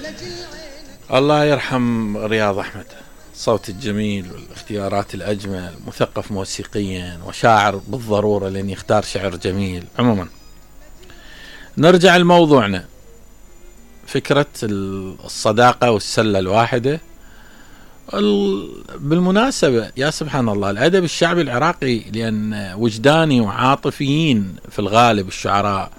الله يرحم رياض أحمد، الصوت الجميل والاختيارات الأجمل، مثقف موسيقيا وشاعر بالضرورة لأن يختار شعر جميل. عموما نرجع لموضوعنا، فكرة الصداقة والسلة الواحدة. بالمناسبة يا سبحان الله، الأدب الشعبي العراقي لأن وجداني وعاطفيين في الغالب الشعراء،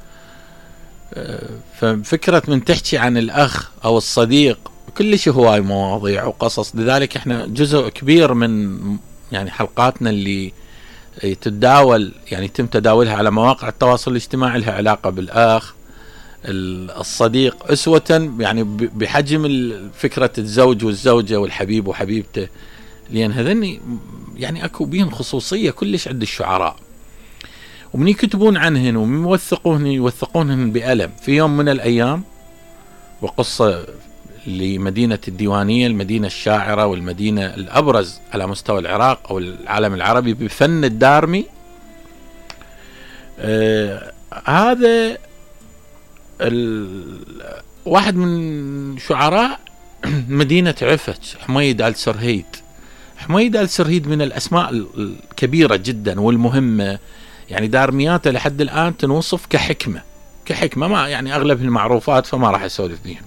ففكرة من تحكي عن الأخ أو الصديق كلش هواي مواضيع وقصص، لذلك احنا جزء كبير من يعني حلقاتنا اللي تتداول يعني يتم تداولها على مواقع التواصل الاجتماعي لها علاقة بالأخ الصديق أسوة، يعني بحجم فكرة الزوج والزوجة والحبيب وحبيبته، لأن هذني يعني أكو بين خصوصية كلش عند الشعراء، ومن يكتبون عنهن ومن يوثقونهن بألم. في يوم من الأيام وقصة لمدينة الديوانية، المدينة الشاعرة والمدينة الأبرز على مستوى العراق أو العالم العربي بفن الدارمي، هذا واحد من شعراء مدينة عفج، حميد آل سرهيد. حميد آل سرهيد من الأسماء الكبيرة جدا والمهمة، يعني دارمياته لحد الآن تنوصف كحكمة ما يعني أغلب المعروفات فما راح أسولف بيهم.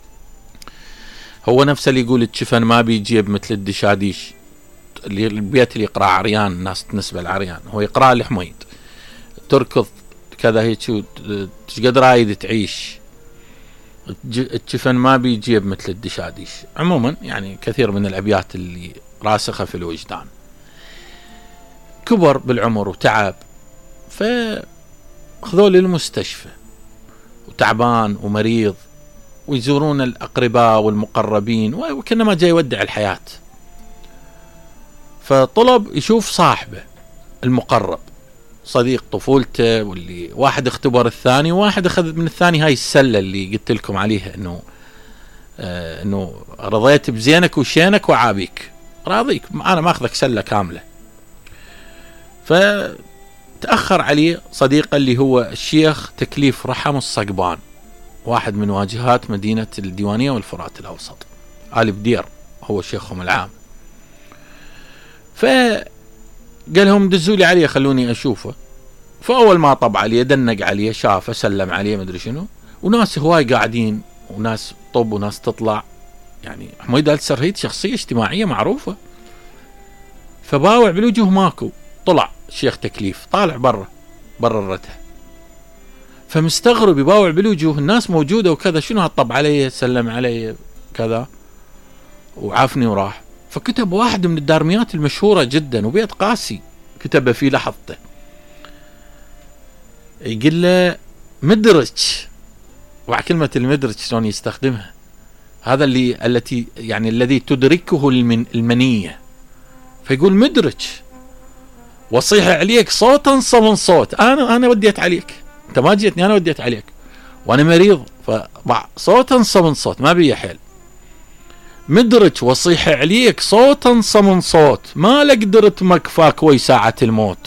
هو نفسه اللي يقول الشفن ما بيجيب مثل الدشاديش، اللي البيت اللي يقرأ عريان، الناس تنسبة العريان، هو يقرأ لحميد تركض كذا هيك قد رايد تعيش، الشفن ما بيجيب مثل الدشاديش. عموما يعني كثير من الأبيات اللي راسخة في الوجدان. كبر بالعمر وتعب، فأخذوه للمستشفى وتعبان ومريض، ويزورون الأقرباء والمقربين وكأنما جاي يودع الحياة. فطلب يشوف صاحبه المقرب، صديق طفولته، واللي واحد اختبر الثاني، وواحد اخذ من الثاني هاي السلة اللي قلت لكم عليها، انه رضيت بزينك وشينك وعابيك، راضيك انا ما اخذك سلة كاملة. فتأخر عليه صديقه اللي هو الشيخ تكليف رحم الصقبان، واحد من واجهات مدينة الديوانية والفرات الأوسط، آل بدير هو شيخهم العام. فقال لهم دزوا لي عليه خلوني أشوفه. فأول ما طب عليه دنق عليه، شافه سلم عليه مدري شنو، وناس هواي قاعدين، وناس طب وناس تطلع، يعني حميد آل سرهيد شخصية اجتماعية معروفة. فباوع بالوجه ماكو، طلع الشيخ تكليف طالع برا الرتة، فمستغرب يباوع بالوجوه، الناس موجودة وكذا، شنو هالطب علي سلم علي كذا وعافني وراح. فكتب واحد من الدارميات المشهورة جدا وبيت قاسي كتب في لحظته، يقول له مدرج، وع كلمة المدرج شلون يستخدمها، هذا التي يعني الذي تدركه المنية. فيقول مدرج وصيح عليك صوتا صمن صوت، أنا وديت عليك، أنت ما جيتني، أنا وديت عليك وأنا مريض، فضع صوتا صمن صوت ما بي حيل. مدرج وصيح عليك صوتا صمن صوت، ما لقدرت مكفاك وي ساعة الموت،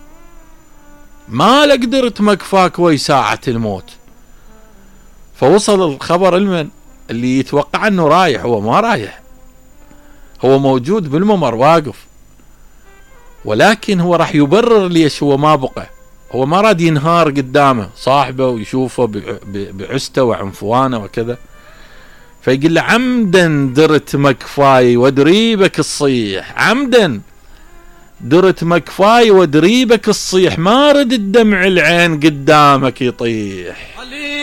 ما لقدرت مكفاك وي ساعة الموت. فوصل الخبر اللي يتوقع أنه رايح، هو ما رايح، هو موجود بالممر واقف، ولكن هو راح يبرر ليش هو ما بقى. هو ما راد ينهار قدامه صاحبه ويشوفه بعسته وعنفوانه وكذا، فيقول له عمدا درت مكفاي ودريبك الصيح، عمدا درت مكفاي ودريبك الصيح، ما رد الدمع العين قدامك يطيح.